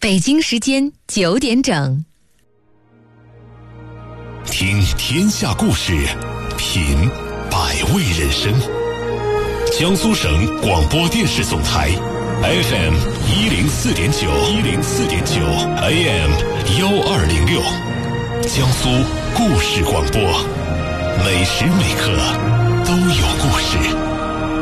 北京时间9点整。 听天下故事，品百味人生。江苏省广播电视总台 FM 104.9 AM 1206，江苏故事广播，每时每刻都有故事。